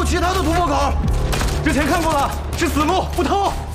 其他的突破口？之前看过了，是死路不透。